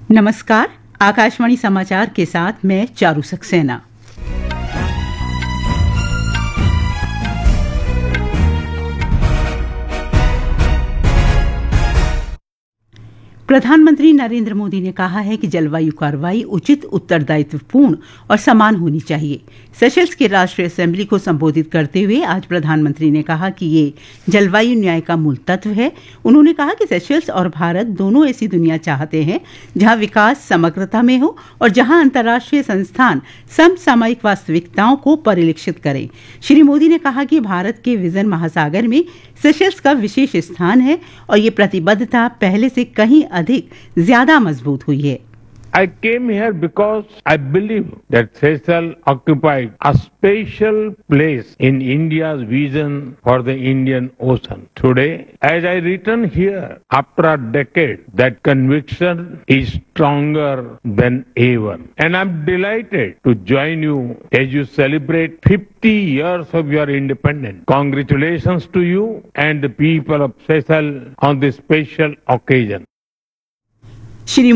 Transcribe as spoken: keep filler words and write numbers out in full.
नमस्कार, आकाशवाणी समाचार के साथ मैं चारू सक्सेना। प्रधानमंत्री नरेंद्र मोदी ने कहा है कि जलवायु कार्रवाई उचित, उत्तरदायित्वपूर्ण और समान होनी चाहिए। सेशल्स के राष्ट्रीय असेंबली को संबोधित करते हुए आज प्रधानमंत्री ने कहा कि ये जलवायु न्याय का मूल तत्व है। उन्होंने कहा कि सेशल्स और भारत दोनों ऐसी दुनिया चाहते हैं जहां विकास समग्रता में हो और जहां अंतर्राष्ट्रीय संस्थान समसामयिक वास्तविकताओं को परिलक्षित करें। श्री मोदी ने कहा कि भारत के विजन महासागर में सेशल्स का विशेष स्थान है और ये प्रतिबद्धता पहले से कहीं अधिक ज्यादा मजबूत हुई है। I came here because I believe that Seychelles occupied a special place in India's vision for the Indian Ocean. Today, as I return here after a decade, that conviction is stronger than ever. And I'm delighted to join you as you celebrate fifty years of your independence. Congratulations to you and the people of Seychelles on this special occasion. Shri